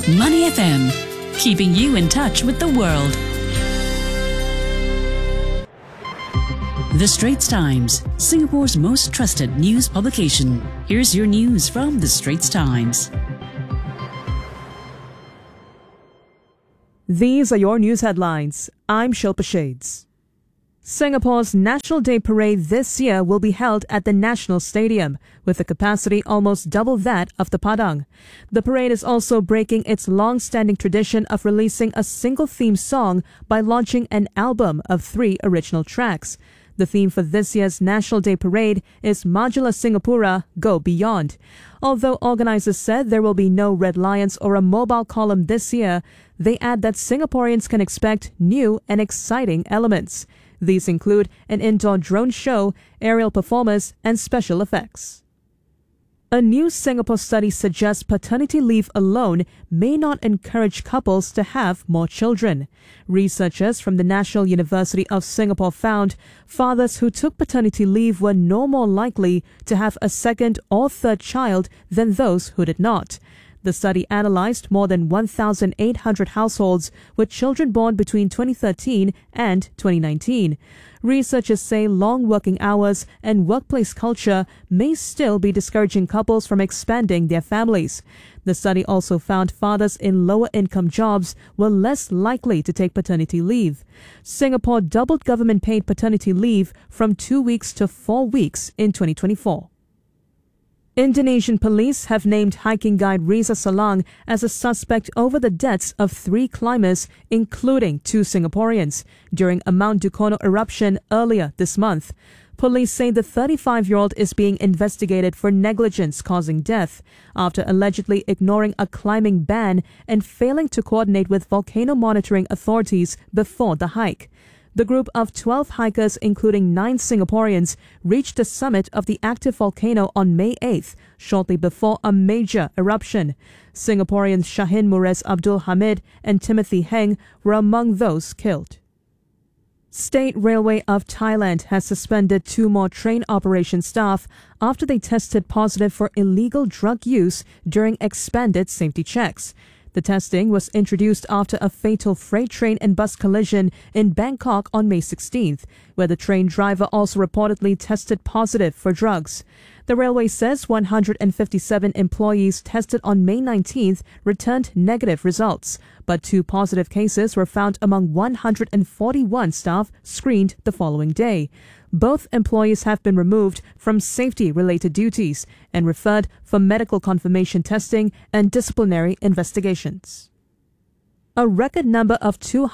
Money FM, keeping you in touch with the world. The Straits Times, Singapore's most trusted news publication. Here's your news from The Straits Times. These are your news headlines. I'm Shilpa Shades. Singapore's National Day Parade this year will be held at the National Stadium, with a capacity almost double that of the Padang. The parade is also breaking its long-standing tradition of releasing a single theme song by launching an album of 3 original tracks. The theme for this year's National Day Parade is Majulah Singapura, Go Beyond. Although organizers said there will be no red lions or a mobile column this year, they add that Singaporeans can expect new and exciting elements. These include an indoor drone show, aerial performers, and special effects. A new Singapore study suggests paternity leave alone may not encourage couples to have more children. Researchers from the National University of Singapore found fathers who took paternity leave were no more likely to have a second or third child than those who did not. The study analyzed more than 1,800 households with children born between 2013 and 2019. Researchers say long working hours and workplace culture may still be discouraging couples from expanding their families. The study also found fathers in lower income jobs were less likely to take paternity leave. Singapore doubled government-paid paternity leave from 2 weeks to 4 weeks in 2024. Indonesian police have named hiking guide Riza Salang as a suspect over the deaths of 3 climbers, including 2 Singaporeans, during a Mount Dukono eruption earlier this month. Police say the 35-year-old is being investigated for negligence causing death after allegedly ignoring a climbing ban and failing to coordinate with volcano monitoring authorities before the hike. The group of 12 hikers, including 9 Singaporeans, reached the summit of the active volcano on May 8th, shortly before a major eruption. Singaporeans Shahin Murez Abdul Hamid and Timothy Heng were among those killed. State Railway of Thailand has suspended 2 more train operation staff after they tested positive for illegal drug use during expanded safety checks. The testing was introduced after a fatal freight train and bus collision in Bangkok on May 16th, where the train driver also reportedly tested positive for drugs. The railway says 157 employees tested on May 19th returned negative results, but 2 positive cases were found among 141 staff screened the following day. Both employees have been removed from safety-related duties and referred for medical confirmation testing and disciplinary investigations. A record number of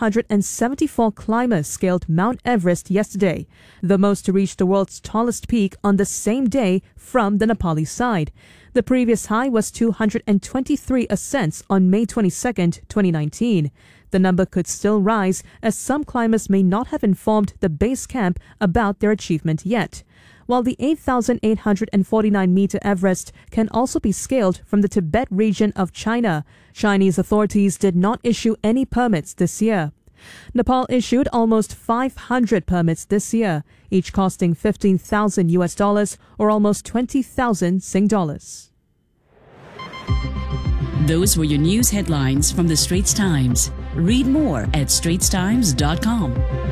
274 climbers scaled Mount Everest yesterday, the most to reach the world's tallest peak on the same day from the Nepali side. The previous high was 223 ascents on May 22, 2019. The number could still rise as some climbers may not have informed the base camp about their achievement yet. While the 8,849-meter Everest can also be scaled from the Tibet region of China, Chinese authorities did not issue any permits this year. Nepal issued almost 500 permits this year, each costing $15,000 or almost 20,000 Sing dollars. Those were your news headlines from The Straits Times. Read more at straitstimes.com.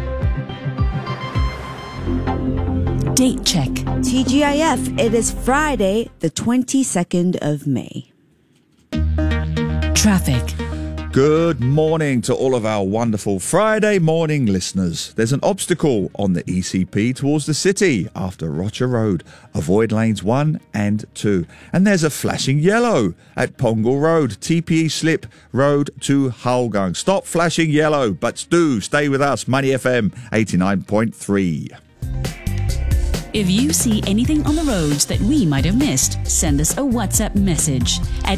Date check. TGIF, it is Friday, the 22nd of May. Traffic. Good morning to all of our wonderful Friday morning listeners. There's an obstacle on the ECP towards the city after Rocher Road. Avoid lanes 1 and 2. And there's a flashing yellow at Pongal Road, TPE Slip Road to Hougang. Stop flashing yellow, but do stay with us. Money FM 89.3. If you see anything on the roads that we might have missed, send us a WhatsApp message at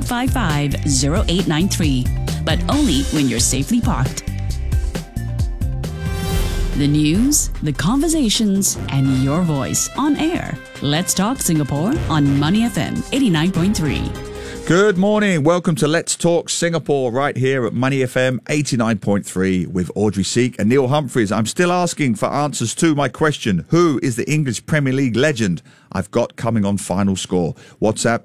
8855-0893, but only when you're safely parked. The news, the conversations, and your voice on air. Let's Talk Singapore on Money FM 89.3. Good morning. Welcome to Let's Talk Singapore right here at Money FM 89.3 with Audrey Seek and Neil Humphreys. I'm still asking for answers to my question. Who is the English Premier League legend I've got coming on Final Score. WhatsApp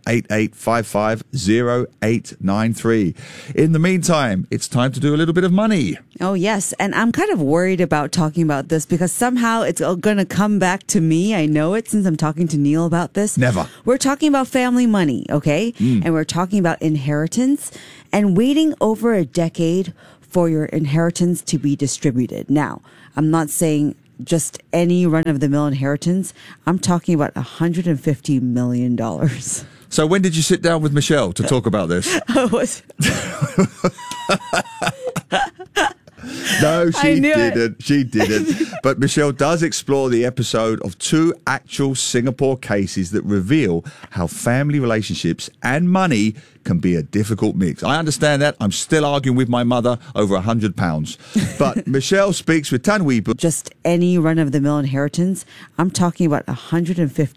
88550893. In the meantime, it's time to do a little bit of money. Oh, yes. And I'm kind of worried about talking about this because somehow it's going to come back to me. I know it since I'm talking to Neil about this. Never. We're talking about family money, okay? And we're talking about inheritance and waiting over a decade for your inheritance to be distributed. Now, I'm not saying just any run-of-the-mill inheritance. I'm talking about $150 million. So when did you sit down with Michelle to talk about this? No, she didn't. She didn't. But Michelle does explore the episode of 2 actual Singapore cases that reveal how family relationships and money can be a difficult mix. I understand that. I'm still arguing with my mother over £100. But Michelle speaks with Tan Wee. Just any run-of-the-mill inheritance. I'm talking about $150